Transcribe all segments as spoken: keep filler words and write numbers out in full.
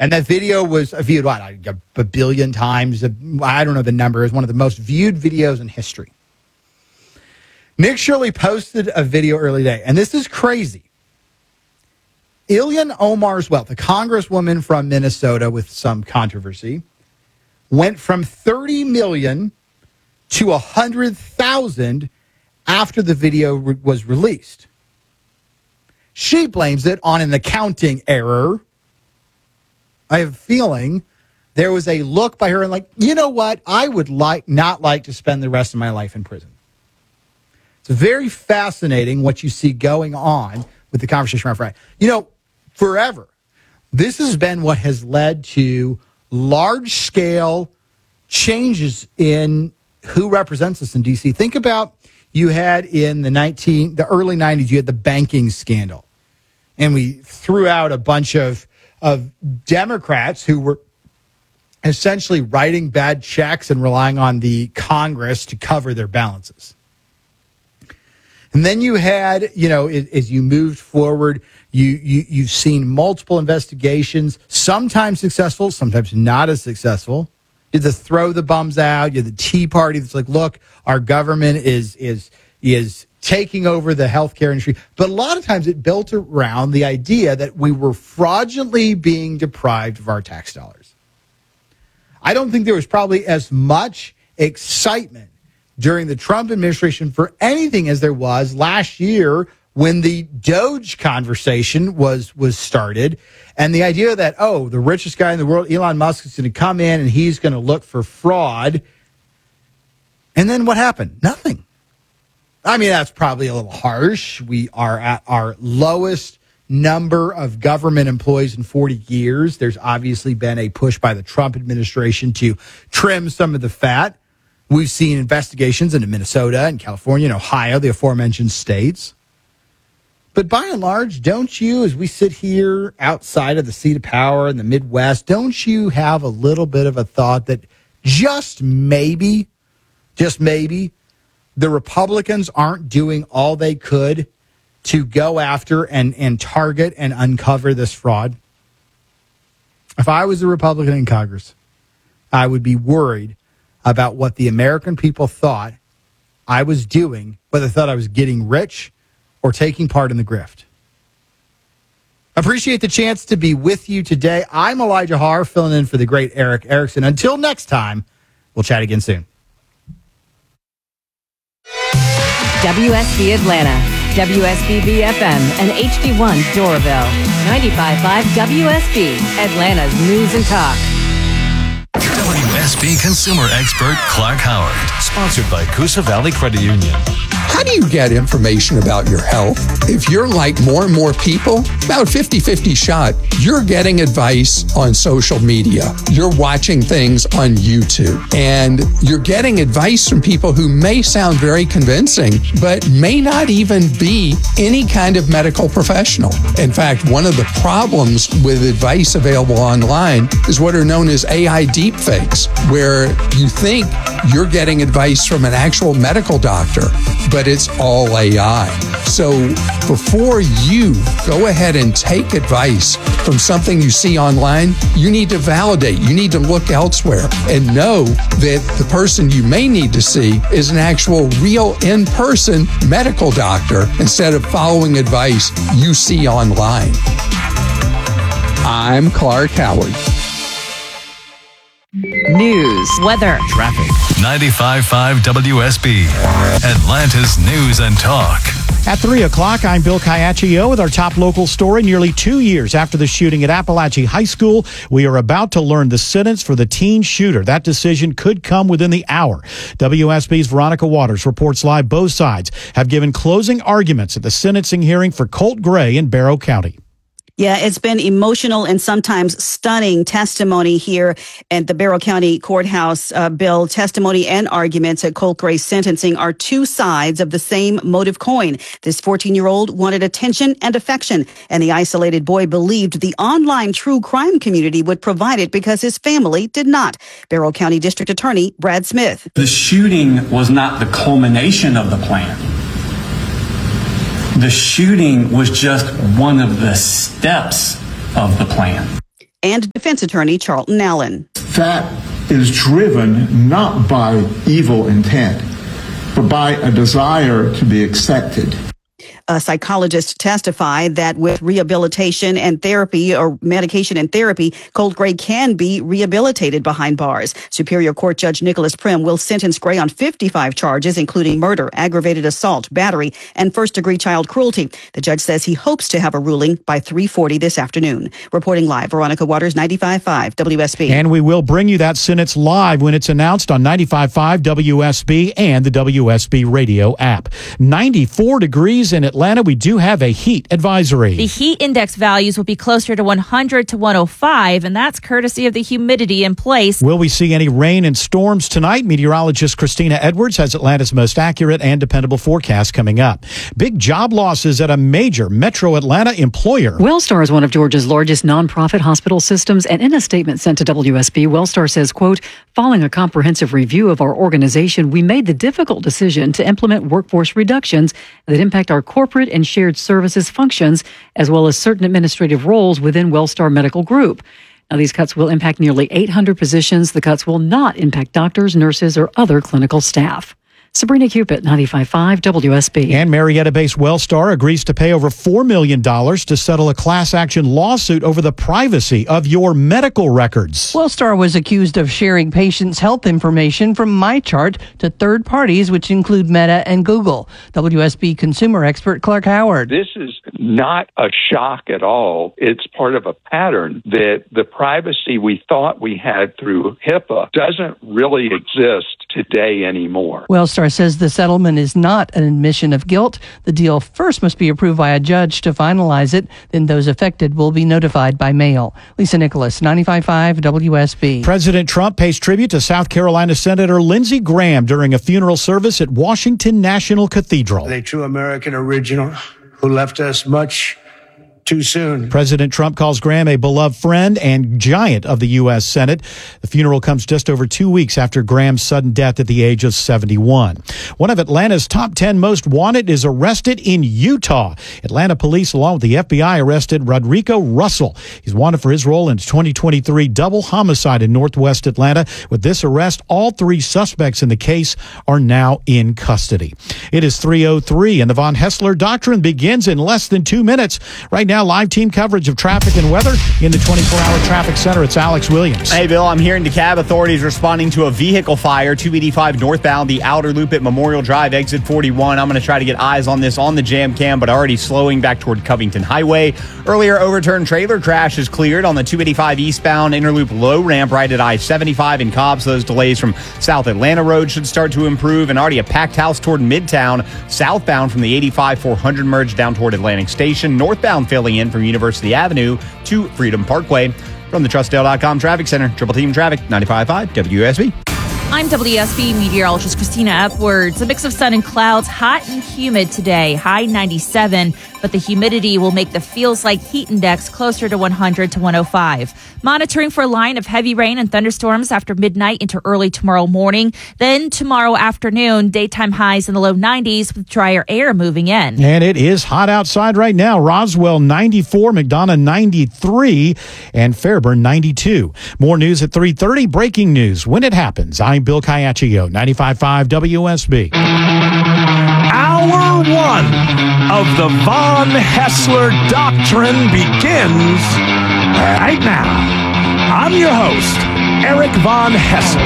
And that video was viewed, what, a, a billion times. I don't know the number. It was one of the most viewed videos in history. Nick Shirley posted a video early today, and this is crazy. Ilhan Omar's wealth, a congresswoman from Minnesota with some controversy, went from thirty million dollars to one hundred thousand dollars after the video re- was released. She blames it on an accounting error. I have a feeling there was a look by her and like, you know what? I would like not like to spend the rest of my life in prison. It's very fascinating what you see going on with the conversation around Friday. You know, forever, this has been what has led to large-scale changes in who represents us in D C. Think about you had in the nineteen the early nineties, you had the banking scandal, and we threw out a bunch of of Democrats who were essentially writing bad checks and relying on the Congress to cover their balances. And then you had, you know, as you moved forward, you, you, you've seen multiple investigations, sometimes successful, sometimes not as successful. You had the throw the bums out, you had the Tea Party that's like, look, our government is is is taking over the healthcare industry. But a lot of times it built around the idea that we were fraudulently being deprived of our tax dollars. I don't think there was probably as much excitement during the Trump administration for anything as there was last year when the Doge conversation was was started, and the idea that, oh, the richest guy in the world, Elon Musk, is going to come in and he's going to look for fraud. And then what happened? Nothing. I mean, that's probably a little harsh. We are at our lowest number of government employees in forty years. There's obviously been a push by the Trump administration to trim some of the fat. We've seen investigations into Minnesota and California and Ohio, the aforementioned states. But by and large, don't you, as we sit here outside of the seat of power in the Midwest, don't you have a little bit of a thought that just maybe, just maybe, the Republicans aren't doing all they could to go after and, and target and uncover this fraud? If I was a Republican in Congress, I would be worried about what the American people thought I was doing, whether they thought I was getting rich or taking part in the grift. Appreciate the chance to be with you today. I'm Elijah Harr, filling in for the great Eric Erickson. Until next time, we'll chat again soon. W S B Atlanta, W S B B F M, and H D one Doraville. ninety-five point five W S B, Atlanta's News and Talk. W S B consumer expert Clark Howard. Sponsored by Coosa Valley Credit Union. How do you get information about your health? If you're like more and more people, about fifty-fifty shot, you're getting advice on social media. You're watching things on YouTube. And you're getting advice from people who may sound very convincing, but may not even be any kind of medical professional. In fact, one of the problems with advice available online is what are known as A I deepfakes, where you think you're getting advice from an actual medical doctor, but it's all A I. So before you go ahead and take advice from something you see online, you need to validate. You need to look elsewhere and know that the person you may need to see is an actual real in-person medical doctor instead of following advice you see online. I'm Clark Howard. News, weather, Traffic. ninety-five point five W S B, Atlanta's News and Talk. At three o'clock, I'm Bill Caiaccio with our top local story. Nearly two years after the shooting at Appalachia High School, we are about to learn the sentence for the teen shooter. That decision could come within the hour. W S B's Veronica Waters reports live both sides have given closing arguments at the sentencing hearing for Colt Gray in Barrow County. Yeah, it's been emotional and sometimes stunning testimony here at the Barrow County Courthouse. Uh, Bill, testimony and arguments at Colt Gray's sentencing are two sides of the same motive coin. This fourteen-year-old wanted attention and affection, and the isolated boy believed the online true crime community would provide it because his family did not. Barrow County District Attorney Brad Smith. The shooting was not the culmination of the plan. The shooting was just one of the steps of the plan. and defense attorney Charlton Allen. That is driven not by evil intent, but by a desire to be accepted. A psychologist testified that with rehabilitation and therapy or medication and therapy, Colt Gray can be rehabilitated behind bars. Superior Court Judge Nicholas Prim will sentence Gray on fifty-five charges, including murder, aggravated assault, battery, and first-degree child cruelty. The judge says he hopes to have a ruling by three forty this afternoon. Reporting live, Veronica Waters, ninety-five point five W S B. And we will bring you that sentence live when it's announced on ninety-five point five W S B and the W S B radio app. ninety-four degrees in Atlanta. We do have a heat advisory. The heat index values will be closer to one hundred to one oh five, and that's courtesy of the humidity in place. Will we see any rain and storms tonight? Meteorologist Christina Edwards has Atlanta's most accurate and dependable forecast coming up. Big job losses at a major metro Atlanta employer. Wellstar is one of Georgia's largest nonprofit hospital systems, and in a statement sent to W S B, Wellstar says, quote, following a comprehensive review of our organization, we made the difficult decision to implement workforce reductions that impact our corporate and shared services functions, as well as certain administrative roles within Wellstar Medical Group. Now, these cuts will impact nearly eight hundred positions. The cuts will not impact doctors, nurses, or other clinical staff. Sabrina Cupid, ninety-five point five W S B. And Marietta-based Wellstar agrees to pay over four million dollars to settle a class action lawsuit over the privacy of your medical records. Wellstar was accused of sharing patients' health information from MyChart to third parties, which include Meta and Google. W S B consumer expert Clark Howard. This is not a shock at all. It's part of a pattern that the privacy we thought we had through HIPAA doesn't really exist today anymore. Wellstar says the settlement is not an admission of guilt. The deal first must be approved by a judge to finalize it. Then those affected will be notified by mail. Lisa Nicholas, ninety-five point five W S B. President Trump pays tribute to South Carolina Senator Lindsey Graham during a funeral service at Washington National Cathedral. A true American original who left us much too soon. President Trump calls Graham a beloved friend and giant of the U S Senate. The funeral comes just over two weeks after Graham's sudden death at the age of seventy-one. One of Atlanta's top ten most wanted is arrested in Utah. Atlanta police, along with the F B I, arrested Rodrigo Russell. He's wanted for his role in twenty twenty-three double homicide in Northwest Atlanta. With this arrest, all three suspects in the case are now in custody. It is three oh three, and the Von Hessler Doctrine begins in less than two minutes. Right now, live team coverage of traffic and weather in the twenty-four hour traffic center. It's Alex Williams. Hey, Bill, I'm here in DeKalb. Authorities responding to a vehicle fire, two eighty-five northbound, the outer loop at Memorial Drive, exit forty-one. I'm going to try to get eyes on this on the jam cam, but already slowing back toward Covington Highway. Earlier overturned trailer crash is cleared on the two eighty-five eastbound inner loop low ramp right at I seventy-five in Cobb. So those delays from South Atlanta Road should start to improve, and already a packed house toward Midtown, southbound from the eighty-five four hundred merge down toward Atlantic Station, northbound filling in from University Avenue to Freedom Parkway. From the Trustdale dot com Traffic Center, Triple Team Traffic, ninety-five point five W S B. I'm W S B meteorologist Christina Edwards. A mix of sun and clouds, hot and humid today, high ninety-seven, but the humidity will make the feels like heat index closer to one hundred to one oh five. Monitoring for a line of heavy rain and thunderstorms after midnight into early tomorrow morning. Then tomorrow afternoon, daytime highs in the low nineties with drier air moving in. And it is hot outside right now. Roswell ninety-four, McDonough ninety-three, and Fairburn ninety-two. More news at three thirty. Breaking news when it happens. I'm Bill Caiaccio, ninety-five point five W S B. Hour one of the Von Hessler Doctrine begins right now. I'm your host, Eric Von Hessler.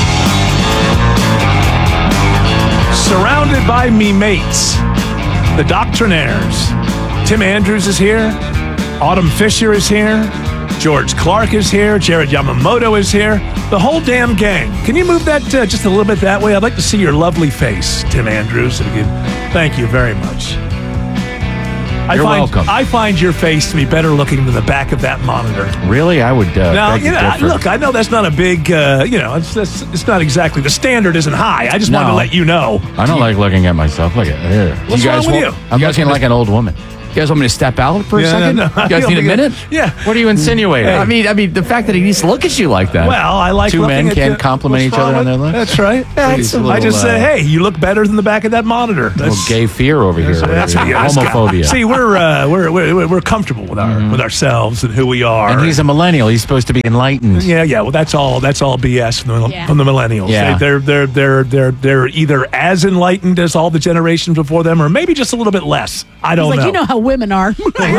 Surrounded by me mates, the Doctrinaires. Tim Andrews is here. Autumn Fisher is here. George Clark is here. Jared Yamamoto is here. The whole damn gang. Can you move that uh, just a little bit that way? I'd like to see your lovely face, Tim Andrews. If you could. Thank you very much. I You're find, welcome. I find your face to be better looking than the back of that monitor. Really? I would uh, now, beg you to know, differ. look, I know that's not a big, uh, you know, it's, it's it's not exactly, the standard isn't high. I just No. wanted to let you know. I don't like looking at myself. Look at here. What's you guys wrong with won't- you? I'm looking like an old woman. You guys want me to step out for a Yeah, second? no, no. You guys need a minute? Yeah. What are you insinuating? Hey. I mean, I mean, the fact that he needs to look at you like that. Well, I like two looking men at can't you. compliment What's each other wrong on their with- looks. That's right. That's a I little, just said, uh, hey, you look better than the back of that monitor. little That's gay fear over here. That's, that's, yeah, that's Homophobia. See, we're, uh, we're we're we're comfortable with our with ourselves and who we are. and he's a millennial. He's supposed to be enlightened. Yeah, yeah. Well, that's all. That's all B S from the, Yeah. from the millennials. Yeah. They, they're they're they're they're they're either as enlightened as all the generations before them, or maybe just a little bit less. I don't He's like, know. you know how women are.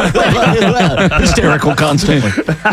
Hysterical constantly.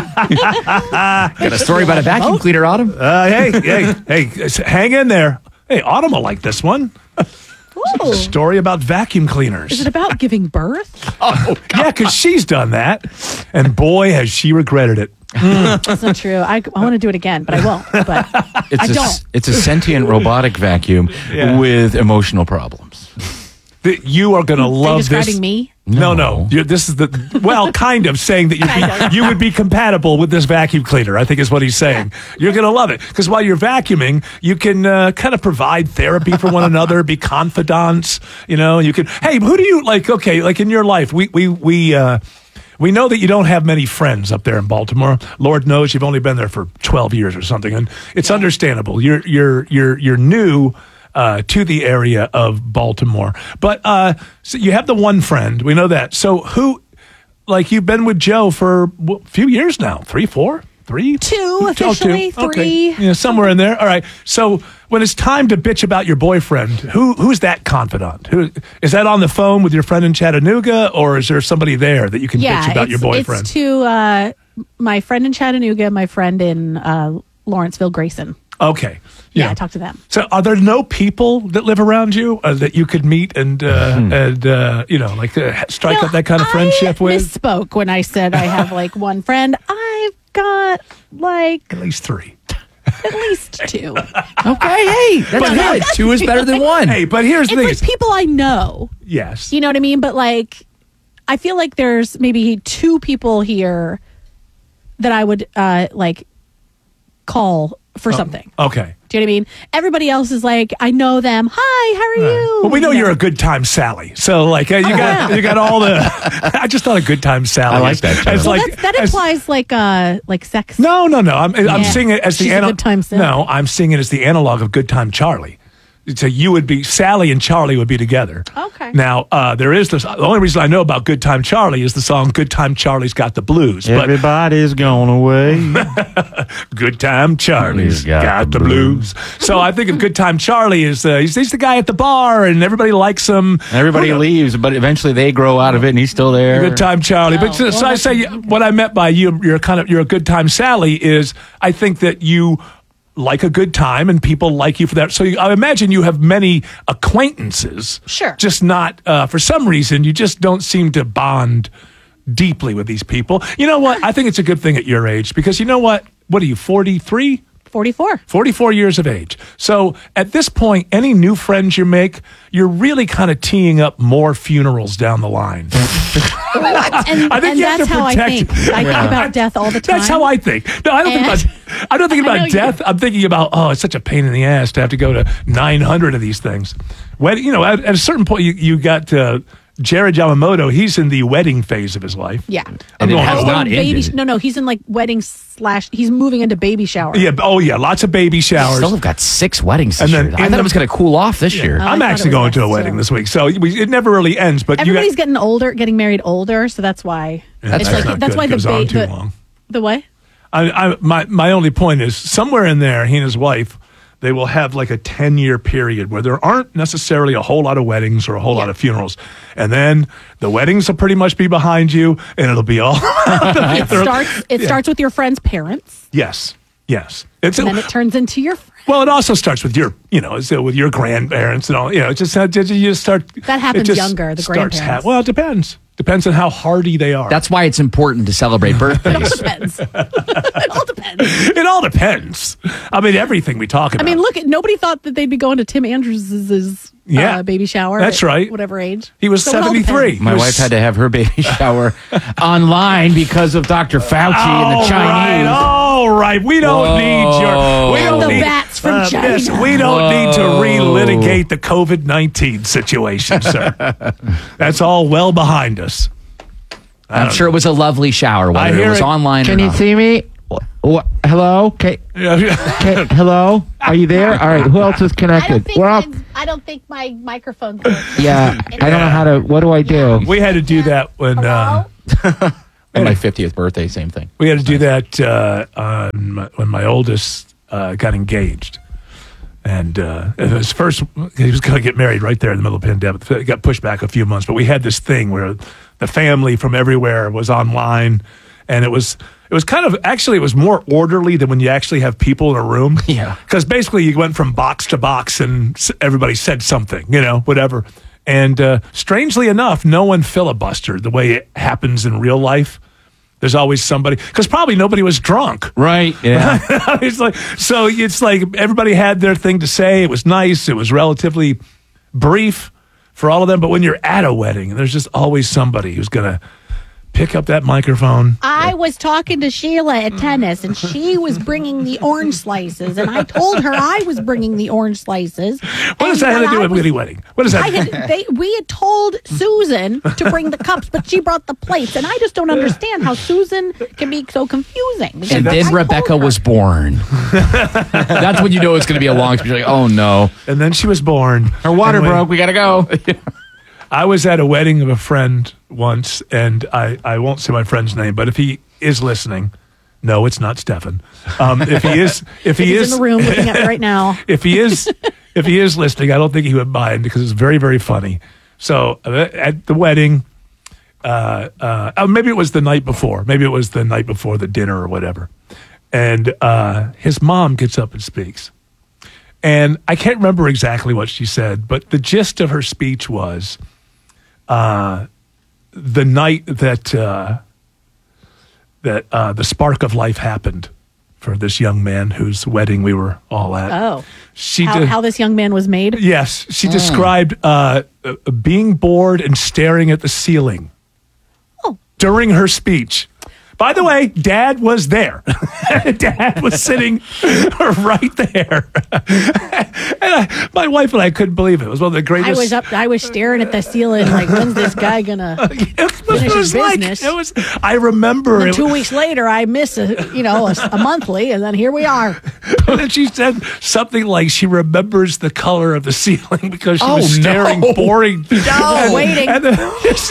Got a story about a vacuum cleaner, Autumn? Uh, hey, hey, hey! Hang in there. Hey, Autumn will like this one. Ooh. Story about vacuum cleaners. Is it about giving birth? Oh, yeah, because she's done that, and boy, has she regretted it. Mm. That's not true. I, I want to do it again, but I won't. But It's I a, don't. It's a sentient robotic vacuum Yeah. with emotional problems. That you are going to Are you love describing this. me? No, no. You're, this is the well, kind of saying that you'd be, you would be compatible with this vacuum cleaner. I think is what he's saying. You're going to love it because while you're vacuuming, you can uh, kind of provide therapy for one another, be confidants. You know, you can. Hey, who do you like? Okay, like in your life, we we we. Uh, We know that you don't have many friends up there in Baltimore. Lord knows you've only been there for twelve years or something, and it's Yeah. understandable. You're you're you're you're new uh, to the area of Baltimore, but uh, so you have the one friend. We know that. So who, like, you've been with Joe for a few years now? Three, four, three, Two, Oh, two. officially, Okay. three. Yeah, somewhere in there. All right. So when it's time to bitch about your boyfriend, who who's that confidant? Who is that on the phone with your friend in Chattanooga, or is there somebody there that you can Yeah, bitch about it's, your boyfriend? it's to uh, my friend in Chattanooga, my friend in uh, Lawrenceville, Grayson. Okay. Yeah, Yeah. I talked to them. So, are there no people that live around you uh, that you could meet and uh, and uh, you know, like uh, strike You know, up that kind of friendship I with? misspoke when I said I have like one friend. I've got like At least three. at least two. Okay, hey, that's But- good. Two is better than one. Hey, but here's the It's thing: like is- people I know. yes, You know what I mean? But like, I feel like there's maybe two people here that I would uh, like call for something. okay. Do you know what I mean? Everybody else is like, I know them. Hi, how are you? Well, we know You you're a good time Sally. So, like, uh, you got yeah. you got all the. I just thought a good time Sally. I like is- that term. as Well, like that's, that as- implies like uh like sex. No, no, no. I'm, I'm Yeah. seeing it as the She's a good time Sally. No, I'm seeing it as the analog of Good Time Charlie. So you would be Sally and Charlie would be together. Okay. Now uh, there is this. The only reason I know about Good Time Charlie is the song "Good Time Charlie's Got the Blues." But Everybody's gone away. Good Time Charlie's He's got got, the the blues. So I think of Good Time Charlie is uh, he's, he's the guy at the bar and everybody likes him. Everybody Who- leaves, but eventually they grow out of it, and he's still there. Good Time Charlie. Oh, but so, well, so I that's- say what I meant by you, you're kind of you're a Good Time Sally is I think that you like a good time and people like you for that. So you, I imagine you have many acquaintances. Sure. Just not uh, for some reason you just don't seem to bond deeply with these people. You know what? I think it's a good thing at your age because you know what? What are you, forty-three? forty-four. forty-four years of age. So at this point, any new friends you make, you're really kind of teeing up more funerals down the line. And, I think and you have that's to how I protect- think. I think Yeah. about death all the time. That's how I think. No, I don't And- think about. I don't think I know about you- death. I'm thinking about. Oh, it's such a pain in the ass to have to go to nine hundred of these things. When you know, at, at a certain point, you you got uh, Jared Yamamoto. He's in the wedding phase of his life. Yeah. I'm it going, has oh, not baby. ended. No, no, he's in like wedding slash. He's moving into baby shower. Yeah. Oh, yeah. Lots of baby showers. Still have got six weddings this And then year. I in thought the- it was going to cool off this year. Oh, I I'm thought actually it was going to a next wedding year. this week, so we, it never really ends. But you Everybody's got, getting older, getting married older, so that's why. That's it's not like that's good. why the Goes on ba- too the, long. the what? I, I, my my only point is somewhere in there, he and his wife, they will have like a ten year period where there aren't necessarily a whole lot of weddings or a whole lot of funerals, and then the weddings will pretty much be behind you, and it'll be all. It starts. It Yeah. starts with your friend's parents, Yes, yes. It's and then it turns into your. Friend. well, it also starts with your, you know, so with your grandparents and all. You know, it just it just- you just start. That happens it just younger, the starts grandparents. well, it depends. Depends on how hardy they are. That's why it's important to celebrate birthdays. Depends. it all depends. It all depends. I mean, everything we talk I about. mean, look at nobody thought that they'd be going to Tim Andrews's Yeah. uh, baby shower. That's at right. Whatever age He was So it all seventy-three. depends. My He was- wife had to have her baby shower online because of Doctor Fauci and All the Chinese. right, all right. We don't Whoa. need your. We And don't the need, bats from uh, China. yes, we don't need to Whoa. relitigate the COVID nineteen situation, sir. That's all well behind us. I'm sure it was a lovely shower, I whether hear it was it. online Can or you not. see me? What? Hello? Okay. Okay, hello? Are you there? All right. Who else is connected? We're all, I don't think my microphone's yeah. I don't know how to. What do I do? We had to do that when uh, On my fiftieth birthday, same thing. we had to do that uh, on my, when my oldest uh, got engaged. And uh, it was first, he was going to get married right there in the middle of the pandemic. It got pushed back a few months, but we had this thing where the family from everywhere was online, and it was it was kind of actually it was more orderly than when you actually have people in a room. Yeah, because basically you went from box to box, and s- everybody said something, you know, whatever. And uh, strangely enough, no one filibustered the way it happens in real life. There's always somebody, because probably nobody was drunk. Right, yeah. It's like, so it's like everybody had their thing to say. It was nice. It was relatively brief for all of them. But when you're at a wedding, there's just always somebody who's going to pick up that microphone. I was talking to Sheila at tennis, and she was bringing the orange slices, and I told her I was bringing the orange slices. What does that have to do with any wedding? What does that I had, they, we had told Susan to bring the cups, but she brought the plates, and I just don't understand how Susan can be so confusing. because And I then told Rebecca her. was born. That's when you know it's going to be a long speech. Like, oh no. And then she was born. Her water And when- broke. We got to go. I was at a wedding of a friend once, and I, I won't say my friend's name, but if he is listening, no, it's not Stefan. Um, if he is, if he He's is in the room looking at me right now. if he is, if he is listening, I don't think he would mind because it's very, very funny. So uh, at the wedding, uh, uh, oh, maybe it was the night before, maybe it was the night before the dinner or whatever, and uh, his mom gets up and speaks, and I can't remember exactly what she said, but the gist of her speech was. Uh, the night that uh, that uh, the spark of life happened for this young man whose wedding we were all at. Oh, she how, did, how this young man was made? yes, she Mm. described uh, uh, being bored and staring at the ceiling Oh. during her speech. By the way, Dad was there. Dad was sitting right there. And I, my wife and I couldn't believe it. It was one of the I greatest. was up. I was staring at the ceiling, like, when's this guy gonna finish it his was like, business? it was. I remember And then it. two weeks later, I miss a, you know, a, a monthly, and then here we are. And then she said something like she remembers the color of the ceiling because she Oh, was staring, no. boring. No, waiting. And then,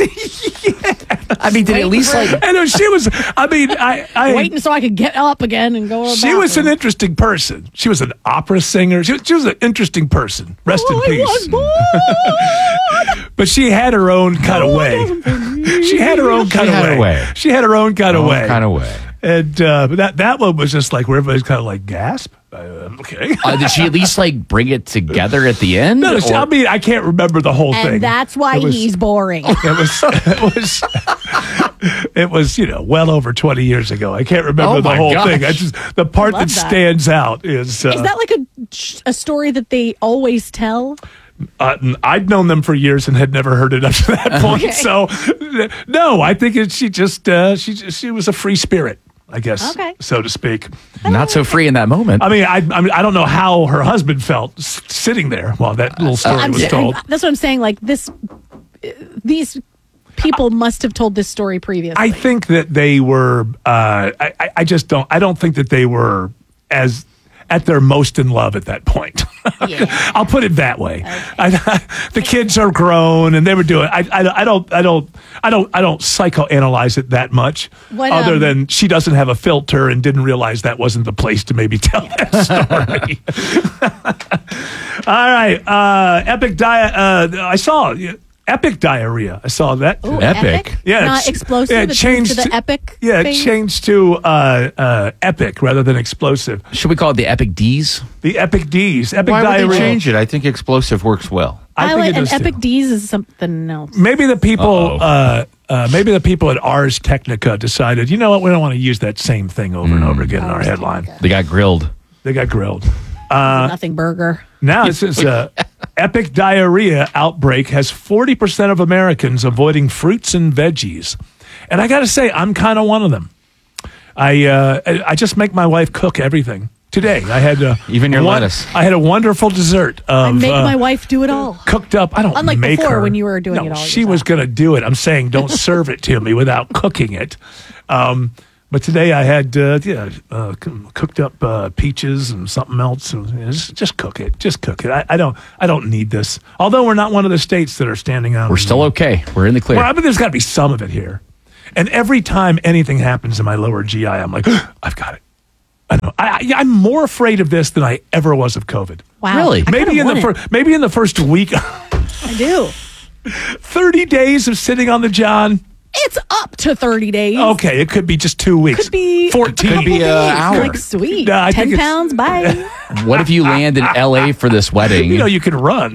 I mean, did it at least like? and then she was. I mean, I. I Waiting so I could get up again and go. To the She was an bathroom. interesting person. She was an opera singer. She was, she was an interesting person. Rest in I peace. was born. But she had her own kind of way. She had her own kind of had way. her way. She had her own kind of Own way. kind of way. And uh, but that that one was just like where everybody's kind of like gasp. Uh, okay. Uh, did she at least like bring it together at the end? No, or- I mean I can't remember the whole And thing. that's why It was- he's boring. It was. It was. It was, you know, well over twenty years ago. I can't remember Oh the my whole gosh. thing. I just the part Love that, that. stands out is. Uh, Is that like a, a story that they always tell? Uh, I'd known them for years and had never heard it up to that point. Okay. So, no, I think it, she just uh, she just- she was a free spirit, I guess, Okay. so to speak. Not so free in that moment. I mean, I I, mean, I don't know how her husband felt s- sitting there while that little story I'm was just- told. That's what I'm saying. Like this, these people must have told this story previously. I think that they were. Uh, I I- I just don't. I don't think that they were as at their most in love at that point. Yeah. I'll put it that way. I, the kids are grown and they were doing. I, I, I don't. I don't. I don't. I don't psychoanalyze it that much. What, other um, than she doesn't have a filter and didn't realize that wasn't the place to maybe tell that story. All right. Uh, epic diet. Uh, I saw. Epic diarrhea. I saw that. Ooh, epic? Yeah. Not it's- explosive? Yeah, It it changed changed to the epic Yeah, thing? it changed to uh, uh, epic rather than explosive. Should we call it the Epic D's? The epic D's. Epic Why diarrhea. would they change it? I think explosive works well. I think Pilot it and does too. Epic D's is something else. Maybe the people, Uh-oh. uh, uh, maybe the people at Ars Technica decided, you know what, we don't want to use that same thing over and over again in our headline. They got grilled. They got grilled. Uh, Nothing burger. now it says uh, epic diarrhea outbreak has forty percent of Americans avoiding fruits and veggies, and I got to say, I'm kind of one of them. I uh, I I just make my wife cook everything. Today, I had a, Even your one, lettuce. I had a wonderful dessert of I make uh, my wife do it all. cooked up. I don't Unlike make before her. when you were doing no, it all she was going to do it. I'm saying don't serve it to me without cooking it. Um, but today I had uh, yeah, uh, c- cooked up uh, peaches and something else. And, you know, just, just cook it. Just cook it. I, I don't. I don't need this. Although we're not one of the states that are standing out. We're still okay. We're in the clear. Well, I mean, there's got to be some of it here. And every time anything happens in my lower G I, I'm like, I've got it. I know. I, I, I'm more afraid of this than I ever was of COVID. Wow. Really? I Maybe kinda in the want fir- maybe in the first week, I do. thirty days of sitting on the John. It's up to thirty days. Okay, it could be just two weeks. Could be fourteen. Could be an hour. Like, sweet. No, I ten think it's- pounds, bye. What if you land in L A for this wedding? You know, you can run.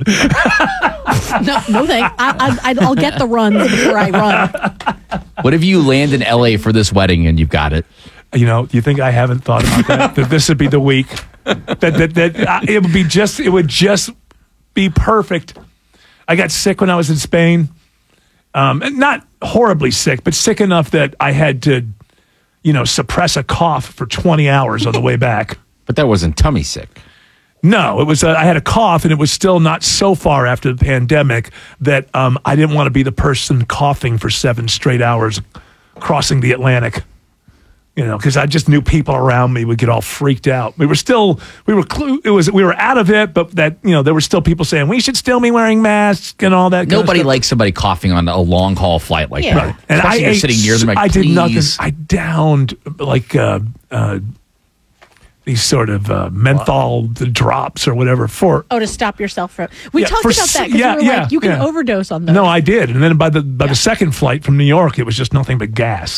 no, no thanks. I, I, I'll get the runs before I run. What if you land in L A for this wedding and you've got it? You know, you think I haven't thought about that? That this would be the week. That that that uh, it would be just. It would just be perfect. I got sick when I was in Spain. Um, and not horribly sick, but sick enough that I had to, you know, suppress a cough for twenty hours on the way back. But that wasn't tummy sick. No, it was. Uh, I had a cough, and it was still not so far after the pandemic that um, I didn't want to be the person coughing for seven straight hours crossing the Atlantic. You know, because I just knew people around me would get all freaked out. We were still, we were, clu- it was, we were out of it, but that, you know, there were still people saying we should still be wearing masks and all that. kind of Nobody stuff. likes somebody coughing on a long haul flight like Yeah. that. Right. And I Especially you're ate sitting near them. Like, I did nothing. "Please." I downed like uh, uh, these sort of uh, menthol drops or whatever for. Oh, to stop yourself from. We Yeah, talked for about s- that because yeah, we were yeah, like, you can yeah. overdose on those. No, I did, and then by the by the second flight from New York, it was just nothing but gas.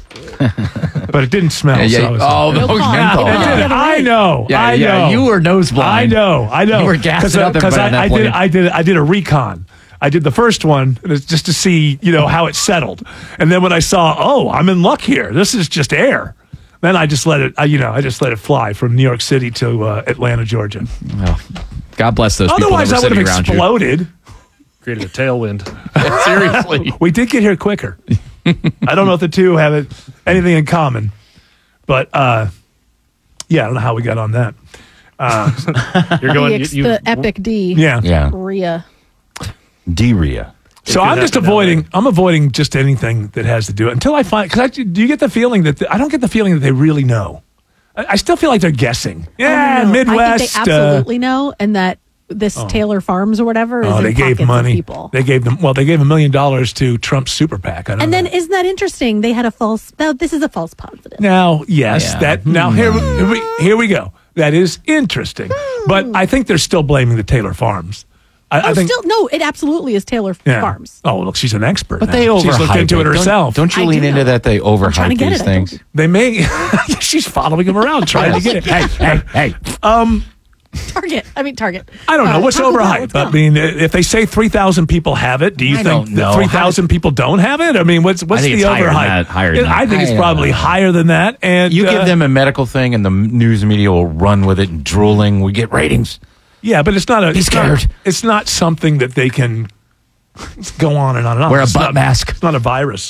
But it didn't smell. Yeah, yeah. so I was Oh, No no, cough. menthol. It It did. did. I know. Yeah, I yeah, know. you were nose blind. I know. I know. You were gassing up because everybody on I, that I did. plane. I did. I did a recon. I did the first one just to see, you know, how it settled, and then when I saw, oh, I'm in luck here. This is just air. Then I just let it. I, you know, I just let it fly from New York City to uh, Atlanta, Georgia. Well, God bless those Otherwise, I people would that were have sitting around you. exploded. Created a tailwind. Yeah, seriously. We did get here quicker. I don't know if the two have it, anything in common, but uh, yeah, I don't know how we got on that. Uh, You're going. the, You, ex- you, the epic D. yeah. Yeah. Rhea. D-Ria. So could I'm just happen avoiding. that way. I'm avoiding just anything that has to do it until I find. Because do you get the feeling that the, I don't get the feeling that they really know. I, I still feel like they're guessing. Yeah, Oh, no, no. Midwest. I think they uh, absolutely know, and that this Taylor Farms or whatever is oh, in they pockets gave of money. people. They gave them. Well, they gave a million dollars to Trump's super PAC. I don't And know. then isn't that interesting? They had a false. Now this is a false positive. Now, yes, Yeah. that now here, here we here we go. That is interesting, but I think they're still blaming the Taylor Farms. I, Oh, I think. still no. It absolutely is Taylor yeah. Farms. Oh, look, she's an expert. But now. they overhype She's looked into it Don't- herself. Don't, you I lean do into know. that they trying to overhype get these it, I told things? you. They may. She's following him around trying to get it. Hey, hey, hey. Um, Target. I mean Target. I don't know Uh, what's Taco Bell, overhyped. let's I go. mean, if they say three thousand people have it, do you I think don't know. that three thousand people don't have it? I mean, what's what's think the it's higher than overhype? that, higher than It- I that. think it's I, uh, probably higher than that. And You uh, give them a medical thing, and the news media will run with it and drooling. We get ratings. yeah, but it's not a. Be it's not- scared. it's not something that they can go on and on and on. Wear a It's butt not- mask. It's not a virus.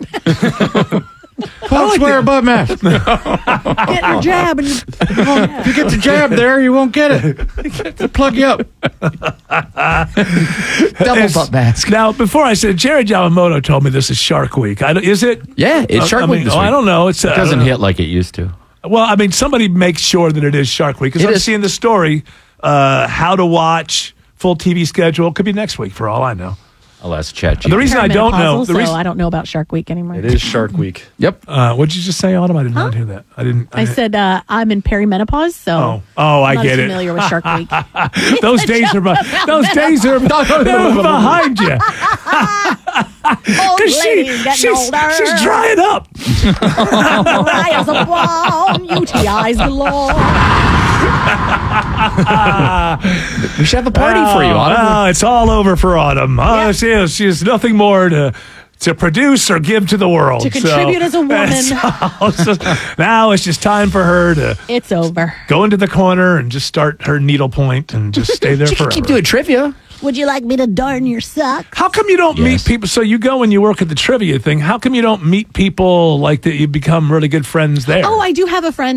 Folks, wear a butt mask. Get your jab and If you get the jab there, you won't get it. They'll plug you up. Double It's- butt mask. Now, before I said, Jared Yamamoto told me this is Shark Week. I, don't- is it? Yeah, it's Uh, Shark I Week mean, this oh, week. I don't know. It's uh, It I don't doesn't know. hit like it used to. Well, I mean, somebody makes sure that it is Shark Week because It I'm is. seeing the story. Uh, how to watch full T V schedule could be next week for all I know. I'll ask Chat The reason I don't know, Perimenopausal, the so reason, I don't know about Shark Week anymore. It is Shark Week. Yep. uh, what did you just say, Autumn? I did not hear that. I didn't. I said uh, I'm in perimenopause, so Oh, oh, I I'm not get it. familiar with Shark Week. those days are be- those days are they're behind you. Old 'Cause she- lady's getting she's, older. she's drying up. Mariah's a bomb. U T Is galore. We should have a party for you, Oh, Autumn. oh, it's all over for Autumn. Oh, she, has, she has nothing more to to produce or give to the world. To contribute as a woman. it's all just- now it's just time for her to It's over. go into the corner and just start her needlepoint and just stay there She can forever. keep doing trivia. Would you like me to darn your sock? How come you don't Yes. meet people? So you go and you work at the trivia thing. How come you don't meet people like that? You become really good friends there. Oh, I do have a friend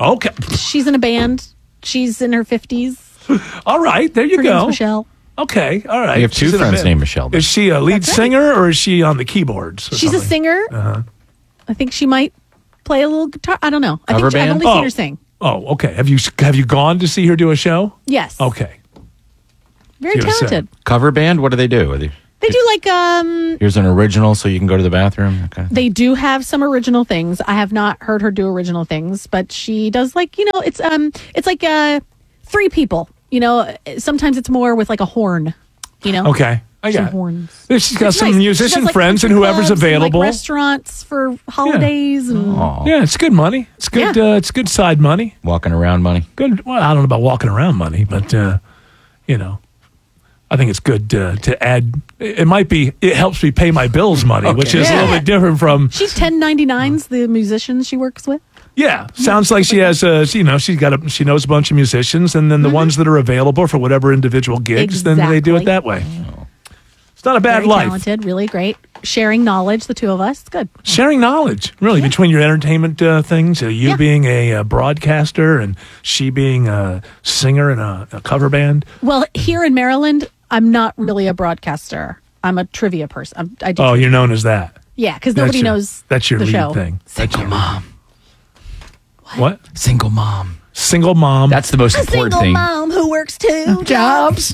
Okay. She's in a band. She's in her fifties. All right, there you Her go. name's Michelle. Okay, all right. We have two She's in a friends band. named Michelle, then. Is she a lead singer or is she on the keyboards? or She's a something? singer. Uh-huh. I think she might play a little guitar. I don't know. I Cover think she, I've band? only seen Oh. her sing. Oh, okay. Have you have you gone to see her do a show? Yes. Okay. Very You were saying. talented. Cover band? What do they do? Are they, They do like um here's an original so you can go to the bathroom? Okay. they do have some original things. I have not heard her do original things, but she does like, you know, it's um it's like uh three people. You know, sometimes it's more with like a horn, you know. Okay. I Some got it. horns. She's got It's some nice. She musician does, like, friends and country whoever's clubs and, available. like, restaurants for holidays and Yeah, it's good money. It's good. Uh, it's good side money. Walking around money. Good. Well, I don't know about walking around money, but uh, you know, I think it's good uh, to add. It might be. It helps me pay my bills money, Okay. which is a Yeah. little bit different from. she's ten ninety-nines, the musicians she works with. Yeah, sounds like she has. A, you know, she's got. A, she knows a bunch of musicians, and then the ones that are available for whatever individual gigs, then they do it Exactly. that way. It's not a bad Very life. talented, really great. Sharing knowledge, the two of us. It's good. Sharing knowledge, really, between your entertainment uh, things, uh, you Yeah. being a, uh broadcaster and she being a singer in a, a cover band. Well, here in Maryland, I'm not really a broadcaster. I'm a trivia person. I'm, I do Oh, trivia. you're known as that. Yeah, because That's nobody your- knows That's your the lead show. thing. Single mom. What? Single mom. Single mom. That's the most A important single thing. mom who works two jobs.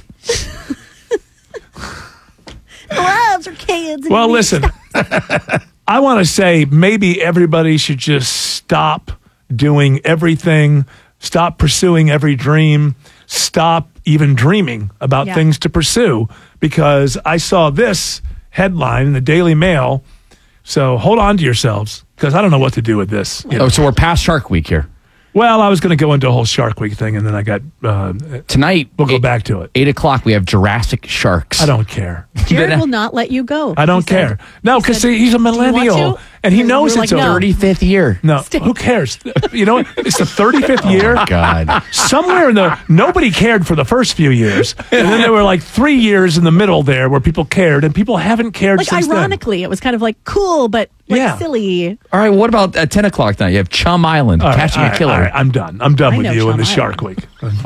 Loves her kids. and Well, needs listen, I want to say maybe everybody should just stop doing everything, stop pursuing every dream, stop even dreaming about Yeah. things to pursue, because I saw this headline in the Daily Mail. So hold on to yourselves, because I don't know what to do with this. you know. Oh, so we're past Shark Week here. Well, I was going to go into a whole Shark Week thing, and then I got uh, Tonight, we'll go back to it. Eight o'clock, we have Jurassic Sharks. I don't care. Jared will not let you go. I don't He said- care. No, because said, he's a "Do you want millennial, to?" and he And knows you were it's like, a "No." thirty-fifth year. No, who cares? You know, what? It's the thirty-fifth year. Oh, God. Somewhere in the nobody cared for the first few years, and then there were like three years in the middle there where people cared, and people haven't cared Like, since then. ironically, it was kind of like cool, but like Yeah. silly. All right, what about at ten o'clock tonight? You have Chum Island, All right, Catching all a right, Killer. all right, I'm done. I'm done I with know you in Chum the Island. Shark Week.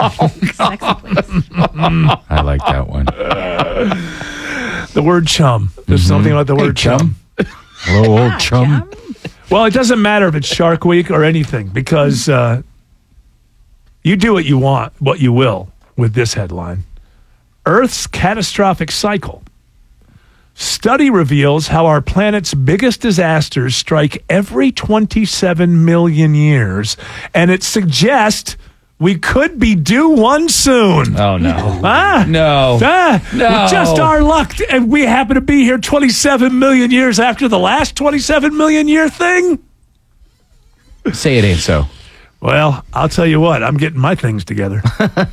I like that one. The word chum. There's something about the Hey, word chum. Hello, old chum. Well, it doesn't matter if it's Shark Week or anything, because uh, you do what you want, what you will, with this headline. Earth's catastrophic cycle. Study reveals how our planet's biggest disasters strike every twenty-seven million years, and it suggests we could be due one soon. Oh, no. Ah, No. ah, No. just our luck, and we happen to be here twenty-seven million years after the last twenty-seven million year thing. Say it ain't so. Well, I'll tell you what, I'm getting my things together.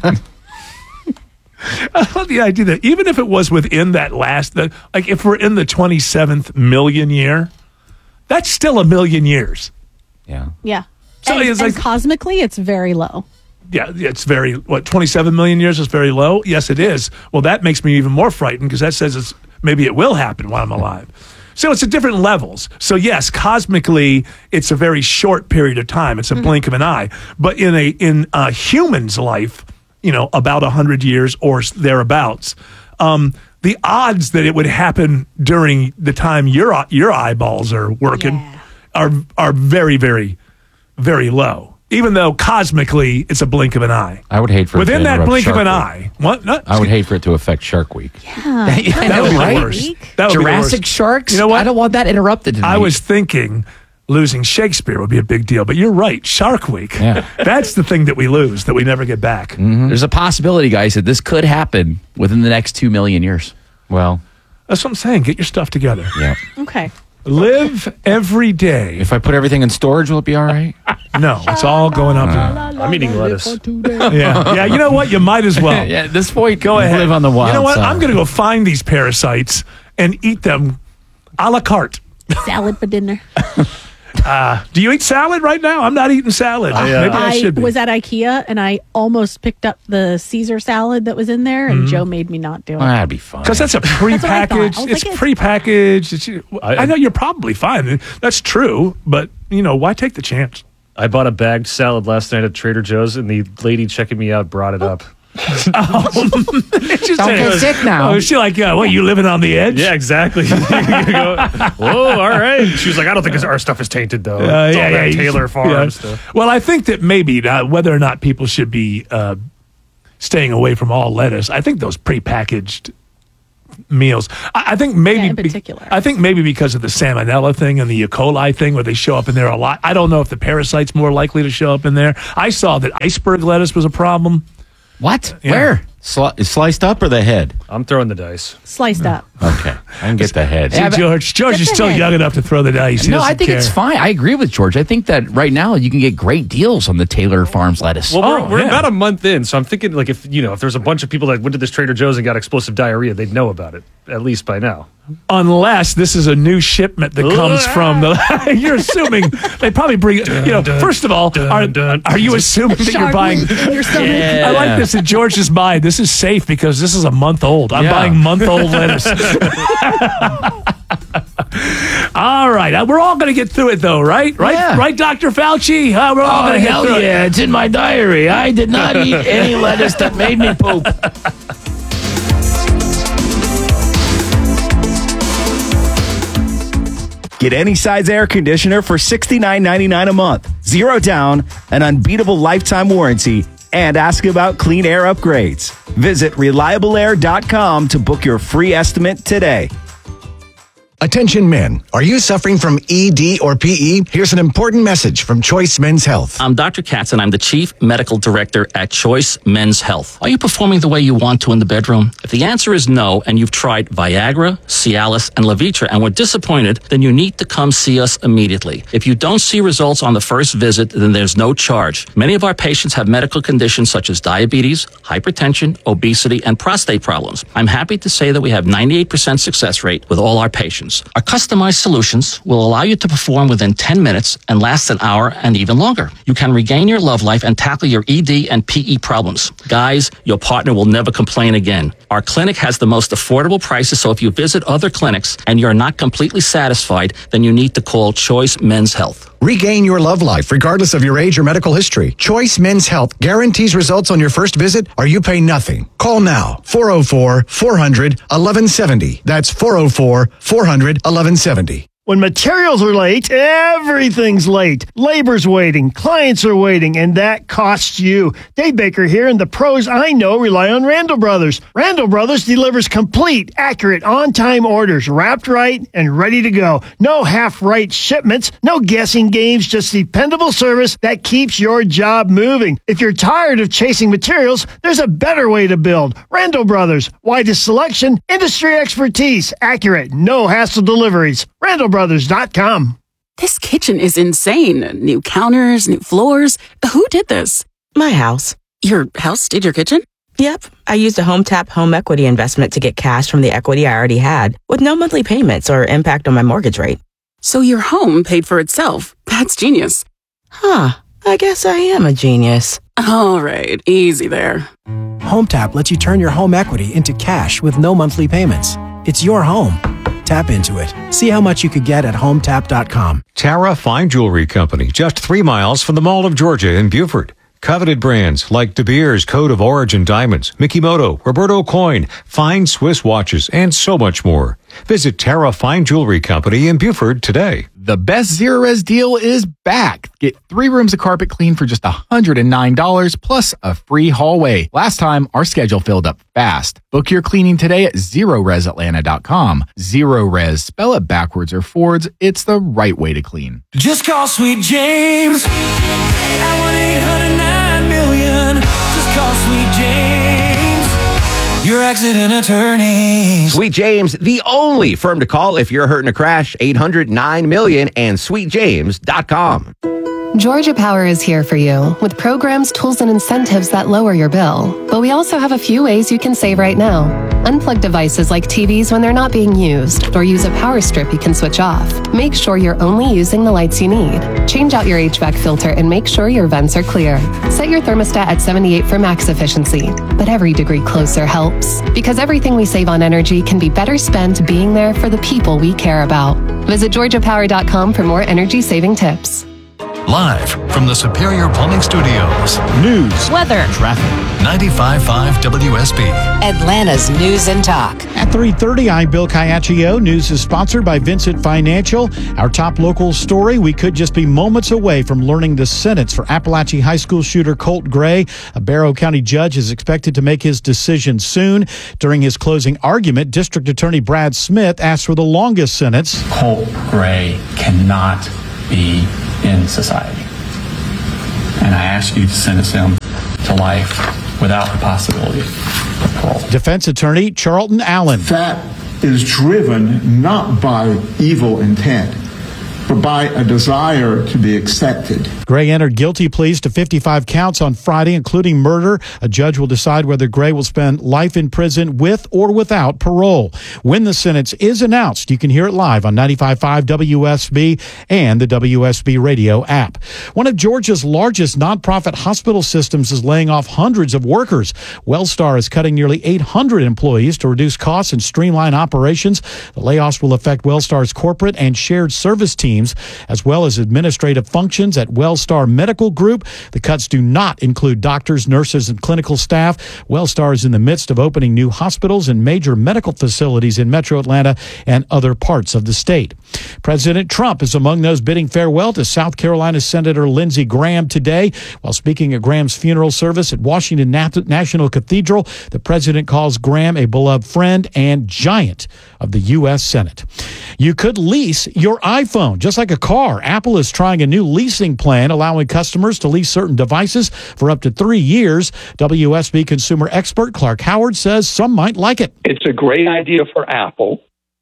I love the idea that even if it was within that last, the, like if we're in the twenty-seventh million year, that's still a million years. Yeah. Yeah. So and, it's and like- cosmically, it's very low. Yeah, it's very, what, twenty-seven million years is very low? Yes, it is. Well, that makes me even more frightened because that says it's, maybe it will happen while I'm alive. So it's at different levels. So yes, cosmically, it's a very short period of time. It's a blink of an eye. But in a in a human's life, you know, about one hundred years or thereabouts, um, the odds that it would happen during the time your your eyeballs are working Yeah. are are very, very, very low. Even though cosmically it's a blink of an eye. I would hate for Within it to that interrupt blink Shark of an Week. eye. What? No, I would hate for it to affect Shark Week. Yeah. that would be right? the worst. That would be the Jurassic worst. Sharks? You know what? I don't want that interrupted tonight. I was thinking losing Shakespeare would be a big deal, but you're right. Shark Week. Yeah. That's the thing that we lose, that we never get back. There's a possibility, guys, that this could happen within the next two million years. Well, That's what I'm saying. Get your stuff together. yeah. Okay. Live every day. If I put everything in storage, will it be all right? No, it's all going up. I'm eating lettuce. yeah, yeah. You know what? You might as well. yeah, at this point, Go ahead. live on the wild You know what? side. I'm going to go find these parasites and eat them a la carte. Salad for dinner. Uh, do you eat salad right now? I'm not eating salad. I, uh, Maybe I, I should be. was at IKEA and I almost picked up the Caesar salad that was in there, and Joe made me not do it. Well, that'd be fun. Because that's a That's what I thought. prepackaged. I was It's like, it's prepackaged. It's, I, I- know you're probably fine. That's true, but you know why take the chance? I bought a bagged salad last night at Trader Joe's, and the lady checking me out brought it up. Oh, She don't said- get sick now. Oh, is she like, uh, what, you living on the edge? Yeah, exactly. You go, whoa, all right. She was like, I don't think our stuff is tainted, though. Uh, It's yeah, all yeah, that you Taylor should- Farm yeah. stuff. Well, I think that maybe not, whether or not people should be uh, staying away from all lettuce, I think those prepackaged meals. I, I think maybe Yeah, in be- particular. I think maybe because of the salmonella thing and the E. coli thing, where they show up in there a lot. I don't know if the parasite's more likely to show up in there. I saw that iceberg lettuce was a problem. What? Yeah. Where? Sli- sliced up or the head? I'm throwing the dice. Sliced up. Okay, I can get the head. See, George, George Get is the still head. young enough to throw the dice. He No, I doesn't think it's care. fine. I agree with George. I think that right now you can get great deals on the Taylor Farms lettuce. Well, we're, Oh, we're yeah. about a month in, so I'm thinking, like, if you know, if there's a bunch of people that went to this Trader Joe's and got explosive diarrhea, they'd know about it at least by now. Unless this is a new shipment that comes from the. You're assuming they probably bring. You know, first of all, are, are you assuming that you're Shark buying? week in your stomach. I like this in George's mind. This is safe because this is a month old. I'm Yeah. buying month old lettuce. All right, uh, we're all going to get through it, though, right? Right, Yeah. right, Doctor Fauci. Uh, we're all Oh, going to get hell through it. yeah. It's in my diary. I did not eat any lettuce that made me poop. Get any size air conditioner for sixty-nine ninety-nine a month, zero down, an unbeatable lifetime warranty, and ask about clean air upgrades. Visit reliable air dot com to book your free estimate today. Attention men, are you suffering from E D or P E? Here's an important message from Choice Men's Health. I'm Doctor Katz, and I'm the Chief Medical Director at Choice Men's Health. Are you performing the way you want to in the bedroom? If the answer is no, and you've tried Viagra, Cialis, and Levitra and were disappointed, then you need to come see us immediately. If you don't see results on the first visit, then there's no charge. Many of our patients have medical conditions such as diabetes, hypertension, obesity, and prostate problems. I'm happy to say that we have ninety-eight percent success rate with all our patients. Our customized solutions will allow you to perform within ten minutes and last an hour and even longer. You can regain your love life and tackle your E D and P E problems. Guys, your partner will never complain again. Our clinic has the most affordable prices, so if you visit other clinics and you're not completely satisfied, then you need to call Choice Men's Health. Regain your love life regardless of your age or medical history. Choice Men's Health guarantees results on your first visit or you pay nothing. Call now, four oh four, four hundred, eleven seventy. That's four oh four, four hundred, eleven seventy. When materials are late, everything's late. Labor's waiting, clients are waiting, and that costs you. Dave Baker here, and the pros I know rely on Randall Brothers. Randall Brothers delivers complete, accurate, on-time orders, wrapped right and ready to go. No half-right shipments, no guessing games, just dependable service that keeps your job moving. If you're tired of chasing materials, there's a better way to build. Randall Brothers, widest selection, industry expertise, accurate, no hassle deliveries. Randall Brothers dot com. This kitchen is insane. New counters, new floors. Who did this? My house. Your house did your kitchen? Yep. I used a Home Tap home equity investment to get cash from the equity I already had with no monthly payments or impact on my mortgage rate. So your home paid for itself. That's genius. Huh. I guess I am a genius. All right. Easy there. Home Tap lets you turn your home equity into cash with no monthly payments. It's your home. Tap into it. See how much you could get at home tap dot com. Tara Fine Jewelry Company, just three miles from the Mall of Georgia in Beaufort. Coveted brands like De Beers Code of Origin Diamonds, Mikimoto, Roberto Coin, fine Swiss watches, and so much more. Visit Tara Fine Jewelry Company in Beaufort today. The best Zero-Res deal is back. Get three rooms of carpet clean for just one hundred nine dollars plus a free hallway. Last time, our schedule filled up fast. Book your cleaning today at zero res atlanta dot com. Zero-Res, spell it backwards or forwards. It's the right way to clean. Just call Sweet James at one eight hundred nine million. Just call Sweet James, your accident attorney. Sweet James, the only firm to call if you're hurt in a crash. eight hundred nine million and sweet james dot com. Georgia Power is here for you with programs, tools, and incentives that lower your bill. But we also have a few ways you can save right now. Unplug devices like T Vs when they're not being used, or use a power strip you can switch off. Make sure you're only using the lights you need. Change out your H V A C filter and make sure your vents are clear. Set your thermostat at seventy-eight for max efficiency. But every degree closer helps. Because everything we save on energy can be better spent being there for the people we care about. Visit georgia power dot com for more energy saving tips. Live from the Superior Plumbing Studios. News, weather, traffic. ninety-five point five W S B. Atlanta's News and Talk. At three thirty, I'm Bill Caiaccio. News is sponsored by Vincent Financial. Our top local story, we could just be moments away from learning the sentence for Appalachia High School shooter Colt Gray. A Barrow County judge is expected to make his decision soon. During his closing argument, District Attorney Brad Smith asked for the longest sentence. Colt Gray cannot be in society. And I ask you to sentence him to life without the possibility of parole. Defense attorney Charlton Allen. That is driven not by evil intent, but by a desire to be accepted. Gray entered guilty pleas to fifty-five counts on Friday, including murder. A judge will decide whether Gray will spend life in prison with or without parole. When the sentence is announced, you can hear it live on ninety-five point five W S B and the W S B radio app. One of Georgia's largest nonprofit hospital systems is laying off hundreds of workers. Wellstar is cutting nearly eight hundred employees to reduce costs and streamline operations. The layoffs will affect Wellstar's corporate and shared service teams, as well as administrative functions at Wellstar Medical Group. The cuts do not include doctors, nurses, and clinical staff. Wellstar is in the midst of opening new hospitals and major medical facilities in Metro Atlanta and other parts of the state. President Trump is among those bidding farewell to South Carolina Senator Lindsey Graham today. While speaking at Graham's funeral service at Washington National Cathedral, the president calls Graham a beloved friend and giant of the U S Senate. You could lease your iPhone. Just like a car, Apple is trying a new leasing plan allowing customers to lease certain devices for up to three years. W S B consumer expert Clark Howard says some might like it. It's a great idea for Apple,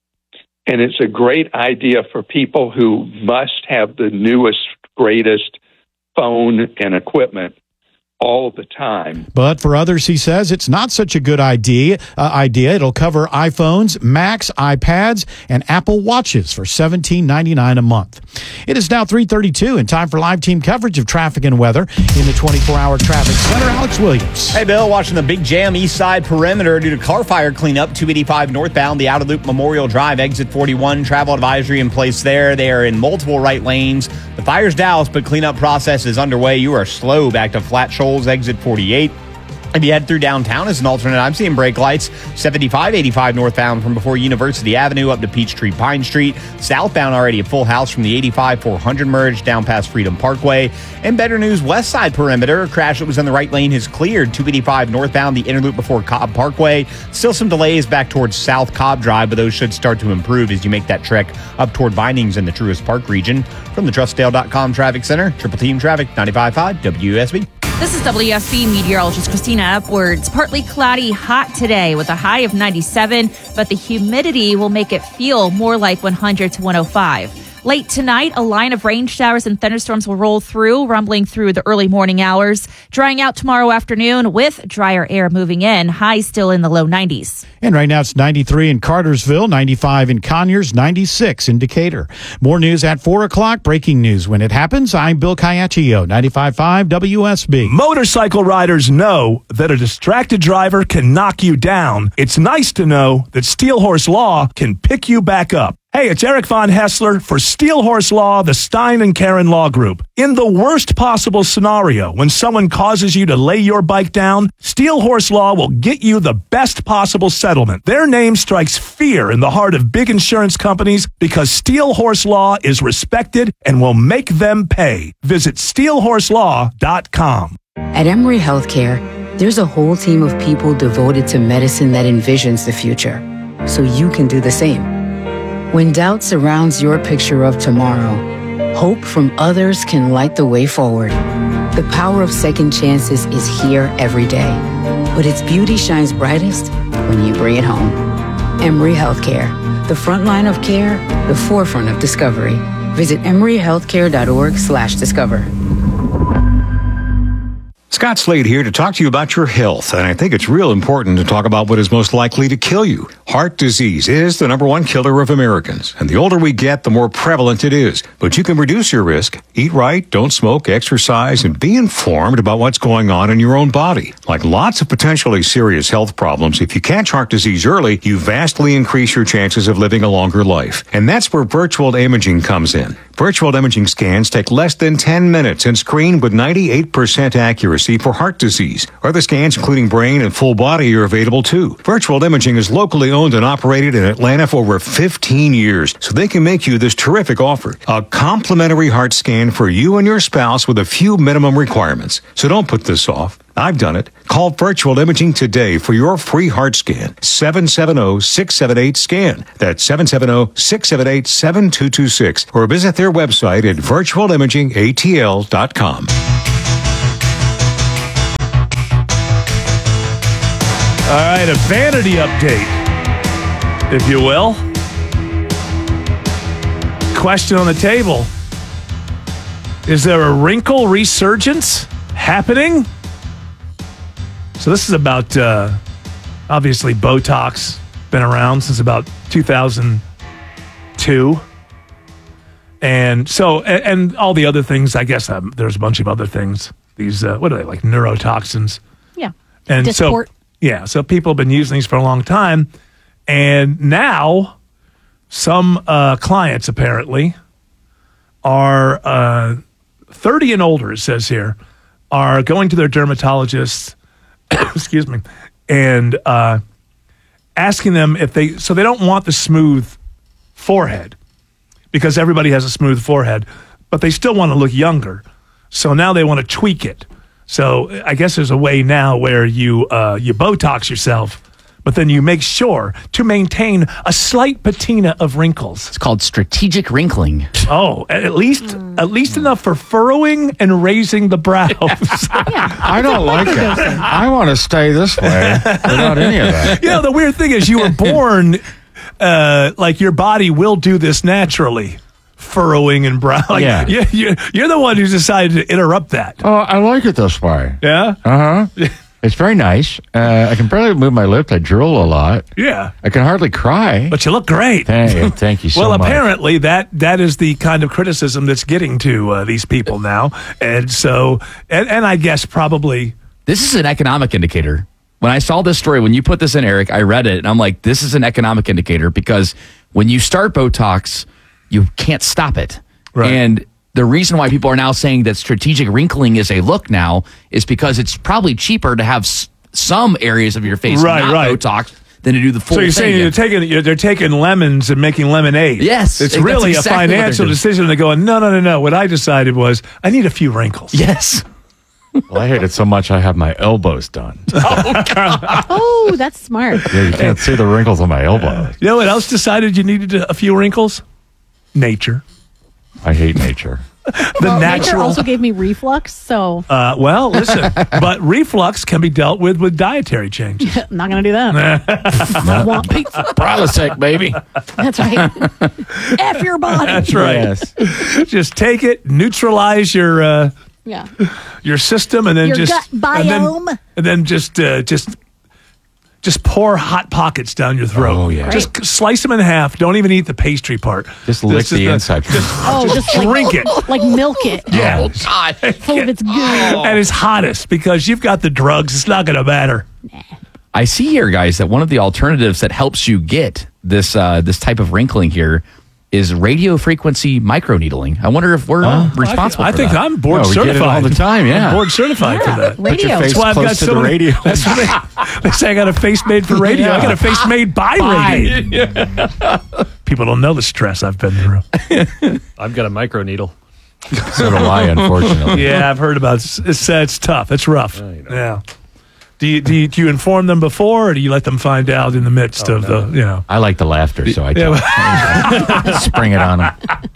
and it's a great idea for people who must have the newest, greatest phone and equipment all the time. But for others, he says, it's not such a good idea. Uh, idea. It'll cover iPhones, Macs, iPads, and Apple Watches for seventeen ninety-nine a month. It is now three thirty-two and time for live team coverage of traffic and weather in the twenty-four hour traffic center. Alex Williams. Hey, Bill, watching the big jam east side perimeter due to car fire cleanup. two eighty-five northbound, the outer loop Memorial Drive, exit forty-one. Travel advisory in place there. They are in multiple right lanes. The fire's doused, but cleanup process is underway. You are slow back to Flat Shoals, exit forty-eight. If you head through downtown as an alternate, I'm seeing brake lights. seventy-five eighty-five northbound from before University Avenue up to Peachtree Pine Street. Southbound already a full house from the eighty-five four hundred merge down past Freedom Parkway. And better news, west side perimeter. A crash that was in the right lane has cleared. two eighty-five northbound, the inner loop before Cobb Parkway. Still some delays back towards South Cobb Drive, but those should start to improve as you make that trek up toward Vinings in the Truist Park region. From the Trustdale dot com Traffic Center, Triple Team Traffic, ninety-five point five W S B. This is W S B meteorologist Christina Upwards. Partly cloudy, hot today with a high of ninety-seven, but the humidity will make it feel more like one hundred to one oh five. Late tonight, a line of rain showers and thunderstorms will roll through, rumbling through the early morning hours, drying out tomorrow afternoon with drier air moving in, highs still in the low nineties. And right now it's ninety-three in Cartersville, ninety-five in Conyers, ninety-six in Decatur. More news at four o'clock. Breaking news when it happens. I'm Bill Caiaccio, ninety-five point five W S B. Motorcycle riders know that a distracted driver can knock you down. It's nice to know that Steel Horse Law can pick you back up. Hey, it's Eric Von Hessler for Steel Horse Law, the Stein and Karen Law Group. In the worst possible scenario, when someone causes you to lay your bike down, Steel Horse Law will get you the best possible settlement. Their name strikes fear in the heart of big insurance companies because Steel Horse Law is respected and will make them pay. Visit steel horse law dot com. At Emory Healthcare, there's a whole team of people devoted to medicine that envisions the future, so you can do the same. When doubt surrounds your picture of tomorrow, hope from others can light the way forward. The power of second chances is here every day, but its beauty shines brightest when you bring it home. Emory Healthcare, the front line of care, the forefront of discovery. Visit emory healthcare dot org slash discover. Scott Slade here to talk to you about your health, and I think it's real important to talk about what is most likely to kill you. Heart disease is the number one killer of Americans, and the older we get, the more prevalent it is. But you can reduce your risk. Eat right, don't smoke, exercise, and be informed about what's going on in your own body. Like lots of potentially serious health problems, if you catch heart disease early, you vastly increase your chances of living a longer life. And that's where virtual imaging comes in. Virtual imaging scans take less than ten minutes and screen with ninety-eight percent accuracy for heart disease. Other scans, including brain and full body, are available too. Virtual imaging is locally owned and operated in Atlanta for over fifteen years, so they can make you this terrific offer. A complimentary heart scan for you and your spouse with a few minimum requirements. So don't put this off. I've done it. Call Virtual Imaging today for your free heart scan. seven seven zero, six seven eight, SCAN. That's seven seven zero, six seven eight, seven two two six. Or visit their website at virtual imaging a t l dot com. All right, a vanity update, if you will. Question on the table. Is there a wrinkle resurgence happening? So this is about, uh, obviously, Botox. Been around since about two thousand two. And so, and, and all the other things, I guess um, there's a bunch of other things. These, uh, what are they, like neurotoxins? Yeah. And Dysport. so, yeah, so people have been using these for a long time. And now, some uh, clients apparently are uh, thirty and older, it says here, are going to their dermatologist, excuse me, and uh, asking them if they, so they don't want the smooth forehead because everybody has a smooth forehead, but they still want to look younger. So now they want to tweak it. So I guess there's a way now where you uh, you Botox yourself, but then you make sure to maintain a slight patina of wrinkles. It's called strategic wrinkling. Oh, at least at least enough for furrowing and raising the brows. I don't like it. I want to stay this way without any of that. You know, the weird thing is you were born uh, like your body will do this naturally. Furrowing and brow. Like, Yeah. you, you, you're the one who's decided to interrupt that. Oh, I like it this way. Yeah? Uh huh. It's very nice. Uh, I can barely move my lips. I drool a lot. Yeah. I can hardly cry. But you look great. Thank you, thank you so well, much. apparently that that is the kind of criticism that's getting to uh, these people now. And so, and, and I guess probably. This is an economic indicator. When I saw this story, when you put this in, Eric, I read it and I'm like, this is an economic indicator because when you start Botox, you can't stop it. Right. And the reason why people are now saying that strategic wrinkling is a look now is because it's probably cheaper to have s- some areas of your face Right, not right. Botox than to do the full So you're thing. saying you're taking you're, they're taking lemons and making lemonade. Yes, It's that's really exactly a what they're financial doing. decision. They're going, no, no, no, no. What I decided was I need a few wrinkles. Yes. Well, I hate it so much I have my elbows done. Oh, that's smart. Yeah, you can't see the wrinkles on my elbow. You know what else decided you needed a, a few wrinkles? Nature. I hate nature. The well, nature natural. also gave me reflux, so Uh, well, listen, but reflux can be dealt with with dietary changes. I'm not going to do that. I want pizza. Prilosec, baby. That's right. F your body. That's right. Yes. Just take it, neutralize your uh, Yeah. your system, and then Your just gut and then, biome. and then just uh, just just pour hot pockets down your throat. Oh, yeah. Just slice them in half. Don't even eat the pastry part. Just lick This is the inside. Oh, just drink like, it. like milk it. Yeah. Oh, God. Full of its goo. And it's hottest because you've got the drugs. It's not going to matter. I see here, guys, that one of the alternatives that helps you get this uh, this type of wrinkling here is radio frequency microneedling. I wonder if we're uh, responsible I, I for think that. I'm board No, we get it certified all the time, yeah. I'm board certified for that. Put your Radio. face That's why I've close got to so the many- radio. That's why they, they say I got a face made for radio. I got a face made by radio. People don't know the stress I've been through. I've got a micro needle. So do I, unfortunately. Yeah, I've heard about it. It's, it's tough. It's rough. Yeah. Do you, do you do you inform them before, or do you let them find out in the midst Oh, of no. the you know? I like the laughter, so I Yeah. tell spring it on them.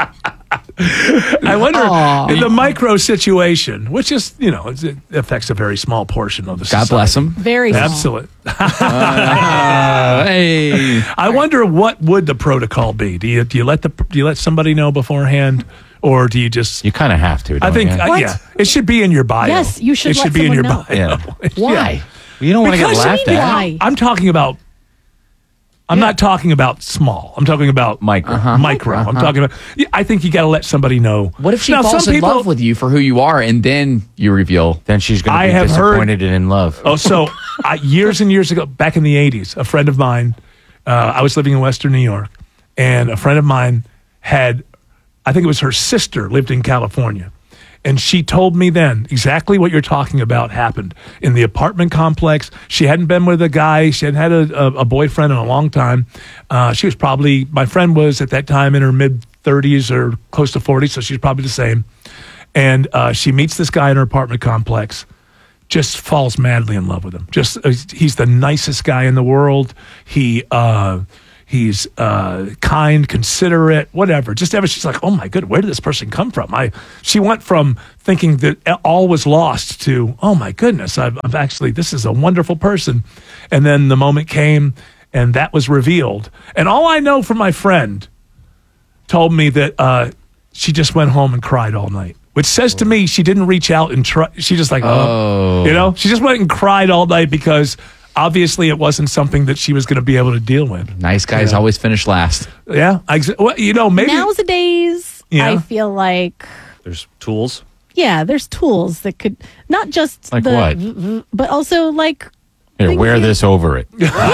I wonder Aw. in the micro situation, which is you know it affects a very small portion of the God society. bless them. Very small. Absolutely. Uh, hey. I wonder what would the protocol be? Do you do you let the do you let somebody know beforehand, or do you just? You kind of have to. I don't think you? uh, What? yeah, it should be in your bio. Yes, you should It let should be in your someone know. bio. Yeah. Why? You don't want to get Because- laughed at. Why? I'm talking about I'm not talking about small. I'm talking about Micro. Uh-huh. Micro. I'm Uh-huh. talking about. Yeah, I think you got to let somebody know. What if she Now, falls some in people- love with you for who you are, and then you reveal? Then she's going I to be have heard- disappointed and in love. Oh, so uh, years and years ago, back in the eighties, a friend of mine, uh, I was living in Western New York, and a friend of mine had, I think it was her sister, lived in California. And she told me then exactly what you're talking about happened in the apartment complex. She hadn't been with a guy. She hadn't had a, a, a boyfriend in a long time. Uh, she was probably, my friend was at that time in her mid thirties or close to forty, so she's probably the same. And uh, she meets this guy in her apartment complex, just falls madly in love with him. Just uh, he's the nicest guy in the world. He uh, he's uh, kind, considerate, whatever. Just ever, she's like, oh my good, where did this person come from? I she went from thinking that all was lost to, oh my goodness, I've, I've actually this is a wonderful person. And then the moment came, and that was revealed. And all I know from my friend told me that uh, she just went home and cried all night. Which says to me she didn't reach out and try. She just like, oh, Oh. you know, she just went and cried all night because obviously it wasn't something that she was going to be able to deal with. Nice guys Yeah. always finish last. Yeah, I, ex- well, you know, maybe Nowadays, Yeah. I feel like, There's tools. yeah, there's tools that could not just Like the, what? v- v- but also like, Here, wear this over it.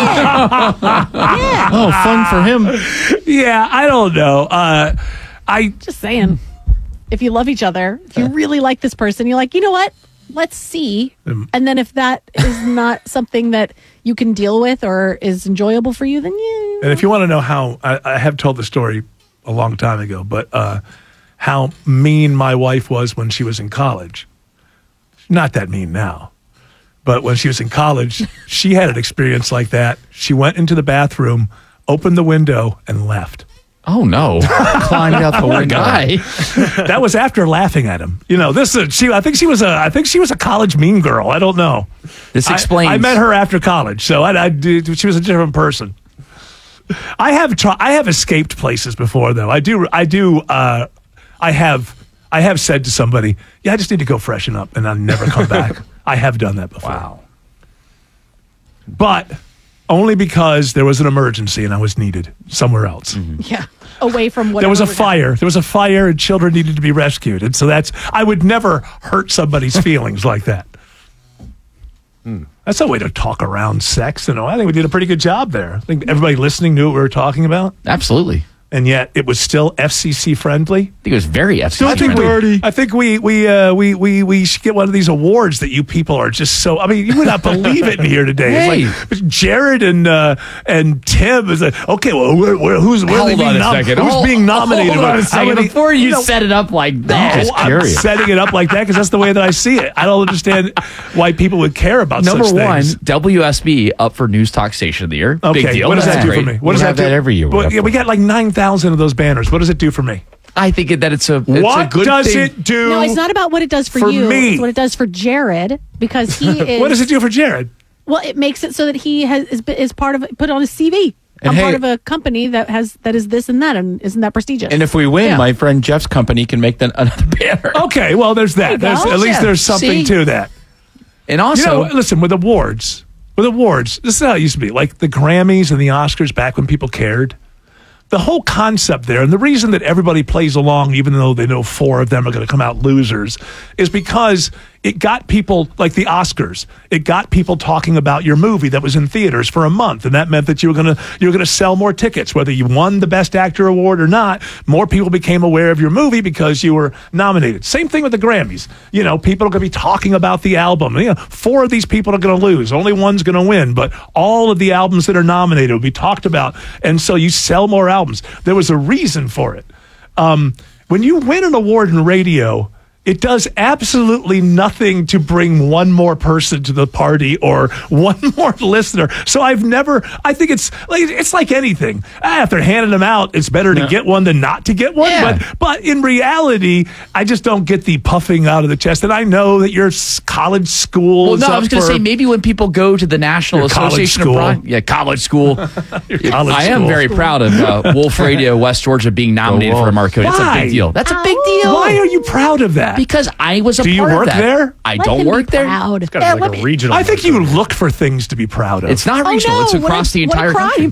yeah, Oh, fun for him. yeah, I don't know. Uh, I just saying, if you love each other, if you really like this person, you're like, you know what? Let's see. And then if that is not something that you can deal with or is enjoyable for you, then yeah. And if you want to know how, I, I have told the story a long time ago, but uh, how mean my wife was when she was in college. Not that mean now. But when she was in college, she had an experience like that. She went into the bathroom, opened the window, and left. Oh no! Climbed out the What a window. guy. That was after laughing at him. You know, this is she. I think she was a. I think she was a college mean girl. I don't know. This I- explains. I, met her after college, so I, I did- she was a different person. I have tried. I have escaped places before, though. I do. I do. Uh, I have. I have said to somebody, "Yeah, I just need to go freshen up," and I'll never come back. I have done that before. Wow. But only because there was an emergency and I was needed somewhere else. Yeah. Away from what There was a fire. There was a fire, and children needed to be rescued. And so that's, I would never hurt somebody's feelings like that. That's a way to talk around sex. You know, I think we did a pretty good job there. I think everybody listening knew what we were talking about. Absolutely. And yet it was still F C C friendly. I think it was very F C C I think friendly. we, I think we we uh, we we we should get one of these awards that you people are just so. I mean, you would not believe it in here today. Hey. It's like Jared and uh, and Tim is like, okay, well, where, where, who's where are they Hold being on a nom- second. Who's Hold- being nominated? Hold on a How second. many- Before you know, set it up like that. no, I'm curious. setting it up like that because that's the way that I see it. I don't understand why people would care about Number such one, things. W S B up for News Talk Station of the Year. Okay, Big deal. what does That's that do great. for me? What We does have that do that every year. Well, yeah, we got like nine thousand of those banners. What does it do for me? I think that it's a, it's what a good does thing. it do? No, it's not about what it does for, for you. me. It's what it does for Jared because he is. What does it do for Jared? Well, it makes it so that he has is, is part of put on his C V. And I'm hey- part of a company that has that is this and that and isn't that prestigious? And if we win, Yeah. my friend Jeff's company can make the, another banner. Okay, well, there's that. There you There's, go. at least Yeah. there's something See? to that. And also, You know, listen, with awards, with awards, this is how it used to be. Like the Grammys and the Oscars back when people cared. The whole concept there, and the reason that everybody plays along, even though they know four of them are going to come out losers, is because it got people, like the Oscars, it got people talking about your movie that was in theaters for a month, and that meant that you were going to you were going to sell more tickets, whether you won the Best Actor award or not. More people became aware of your movie because you were nominated. Same thing with the Grammys. You know, people are going to be talking about the album. You know, four of these people are going to lose. Only one's going to win, but all of the albums that are nominated will be talked about, and so you sell more albums. There was a reason for it. Um, when you win an award in radio, it does absolutely nothing to bring one more person to the party or one more listener. So I've never, I think it's like, it's like anything. Ah, if they're handing them out, it's better to Yeah. get one than not to get one. Yeah. But, but in reality, I just don't get the puffing out of the chest. And I know that your s- college school well, is no, I up was going to for- say maybe when people go to the National Your college Association school. of Broad, yeah, college school. college I am school. very proud of uh, Wolf Radio West Georgia being nominated Wolf. for a Marconi. It's a Why? big deal. That's a big deal. Why are you proud of that? Because I was a Do you part work of that. there? I Let don't him be work there. proud. Gotta Yeah, be let like a me- regional. I think you look for things to be proud of. It's not Oh, regional. no, It's what a- across the what a entire country. crime.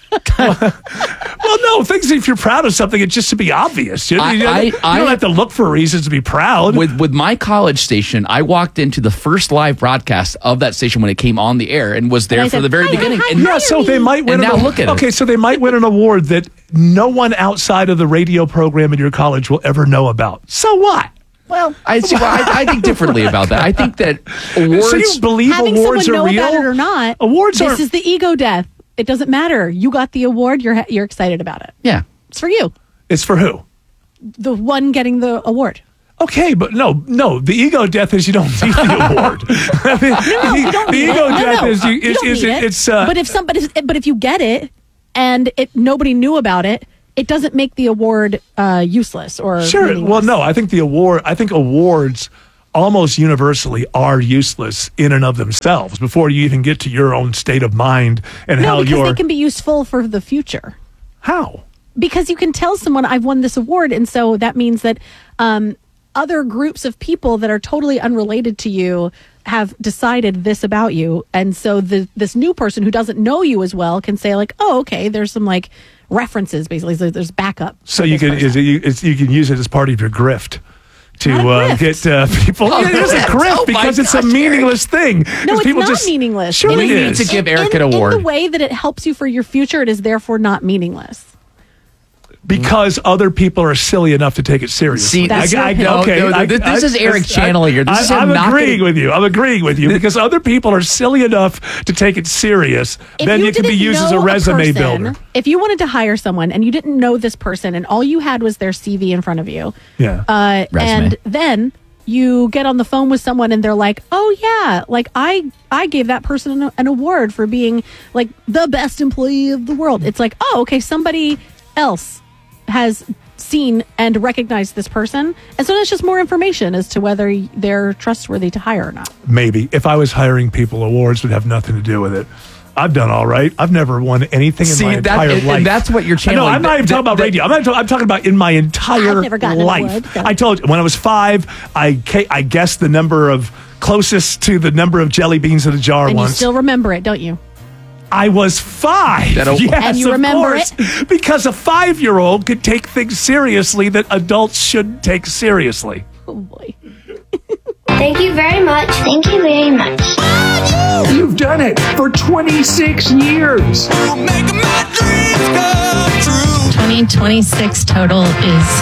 Well, no, things if you're proud of something, it's just to be obvious. You, I- you, I- you don't I- have to look for reasons to be proud. With with my college station, I walked into the first live broadcast of that station when it came on the air and was there And I for said, the very "Hi, beginning. hi, and yeah, so they might win And an now award. look at it. Okay, so they might win an award that no one outside of the radio program in your college will ever know about. So what? Well, I see. Well, I, I think differently about that. I think that awards. So you believe Having awards someone are know real? about it or not, Awards this are- is the ego death. It doesn't matter. You got the award. You're you're excited about it. Yeah. It's for you. It's for who? The one getting the award. Okay, but no, no. The ego death is you don't need the award. I mean, No, you don't the need ego it. No, death no, is you. you Is, don't is, need it. it's. Uh, but if somebody, but if you get it and it nobody knew about it, it doesn't make the award uh, useless or Sure. meaningless. Well, no, I think the award, I think awards almost universally are useless in and of themselves before you even get to your own state of mind and no, how because you're. they can be useful for the future. How? Because you can tell someone I've won this award, and so that means that um, other groups of people that are totally unrelated to you have decided this about you, and so the this new person who doesn't know you as well can say like, oh, okay, there's some like references basically, so there's backup. So you can is it, you, it's, you can use it as part of your grift to uh, get uh, people. Oh, it is a grift. grift Oh, my because it's a gosh, meaningless thing. No, 'Cause it's people not just, meaningless. Sure, We it need is. to give in, Eric an in award. the way that it helps you for your future, it is therefore not meaningless. Because other people are silly enough to take it seriously. See, that's your opinion. okay. No, no, I- this- I- this is Eric I- channeling here. This I, is him I'm not agreeing getting- with you. I'm agreeing with you because other people are silly enough to take it serious. If then you it can be didn't used as a know resume person, builder. If you wanted to hire someone and you didn't know this person and all you had was their C V in front of you, Yeah. uh, Resume. and then you get on the phone with someone and they're like, "Oh yeah, like I I gave that person an, an award for being like the best employee of the world." It's like, "Oh, okay, somebody else has seen and recognized this person." And so that's just more information as to whether they're trustworthy to hire or not. Maybe if I was hiring people, awards would have nothing to do with it. I've done all right. I've never won anything in See, my that- entire and- and life. that's what you're No, channeling. I'm not even That- talking about that- radio. I'm not. Talking, I'm talking about in my entire I've never gotten an life. award, so- I told you when I was five, I ca- I guessed the number of closest to the number of jelly beans in a jar And you once. still remember it, don't you? I was five. That'll- yes, And you of remember course, because a five-year-old could take things seriously that adults shouldn't take seriously. Oh boy. Thank you very much. Thank you very much. You've done it for twenty-six years. twenty twenty-six total is